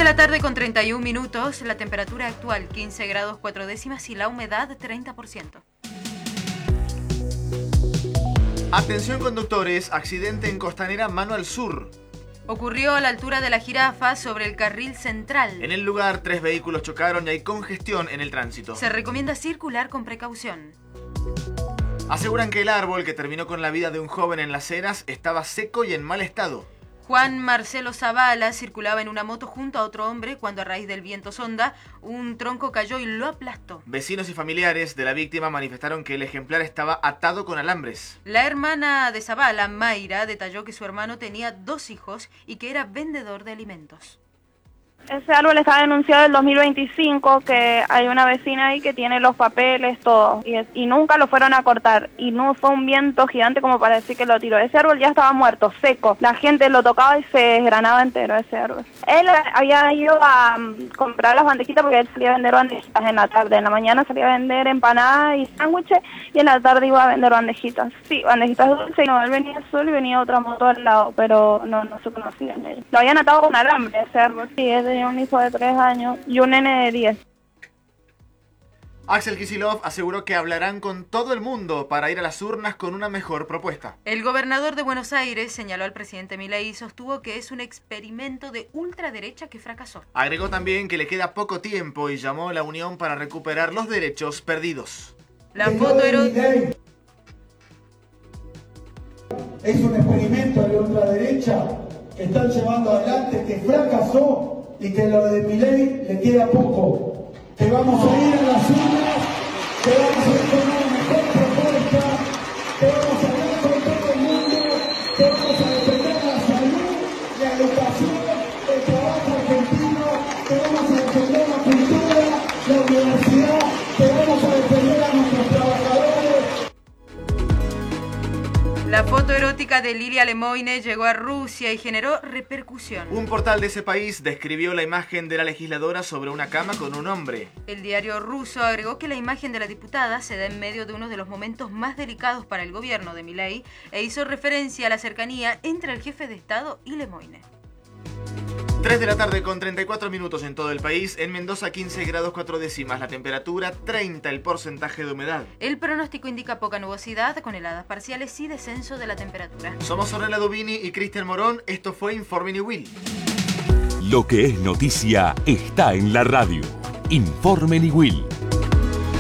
la tarde con 31 minutos, la temperatura actual 15 grados 4 décimas y la humedad 30%. Atención conductores, accidente en Costanera Mano al Sur. Ocurrió a la altura de La Jirafa sobre el carril central. En el lugar, 3 vehículos chocaron y hay congestión en el tránsito. Se recomienda circular con precaución. Aseguran que el árbol que terminó con la vida de un joven en Las Heras estaba seco y en mal estado. Juan Marcelo Zavala circulaba en una moto junto a otro hombre cuando a raíz del viento sonda un tronco cayó y lo aplastó. Vecinos y familiares de la víctima manifestaron que el ejemplar estaba atado con alambres. La hermana de Zavala, Mayra, detalló que su hermano tenía 2 hijos y que era vendedor de alimentos. Ese árbol está denunciado en el 2025, que hay una vecina ahí que tiene los papeles, todo, y nunca lo fueron a cortar, y no fue un viento gigante como para decir que lo tiró. Ese árbol ya estaba muerto, seco, la gente lo tocaba y se desgranaba entero ese árbol. Él había ido a comprar las bandejitas porque él salía a vender bandejitas en la tarde, en la mañana salía a vender empanadas y sándwiches, y en la tarde iba a vender bandejitas. Sí, bandejitas dulces, y no, él venía solo y venía otra moto al lado, pero no se conocían ellos. Lo habían atado con alambre ese árbol, sí, tenía un hijo de 3 años y un nene de 10. Axel Kicillof aseguró que hablarán con todo el mundo para ir a las urnas con una mejor propuesta. El gobernador de Buenos Aires señaló al presidente Milei y sostuvo que es un experimento de ultraderecha que fracasó. Agregó también que le queda poco tiempo y llamó a la unión para recuperar los derechos perdidos. La foto erótica es un experimento de ultraderecha que están llevando adelante, que fracasó y que lo de Milei le queda poco. Que vamos a ir a las urnas, que vamos a ir con una mejor propuesta, que vamos a hablar con todo el mundo, que vamos a defender la salud, la educación, el trabajo argentino, que vamos a defender la cultura, la universidad, que vamos a defender a nuestros trabajadores. La foto erótica de Lilia Lemoine llegó a Rusia y generó repercusión. Un portal de ese país describió la imagen de la legisladora sobre una cama con un hombre. El diario ruso agregó que la imagen de la diputada se da en medio de uno de los momentos más delicados para el gobierno de Milei e hizo referencia a la cercanía entre el jefe de Estado y Lemoine. 3 de la tarde con 34 minutos en todo el país. En Mendoza 15 grados 4 décimas, la temperatura 30, el porcentaje de humedad. El pronóstico indica poca nubosidad con heladas parciales y descenso de la temperatura. Somos Ornella Dubini y Cristian Morón. Esto fue Informe Niwil. Lo que es noticia está en la radio. Informe Niwil.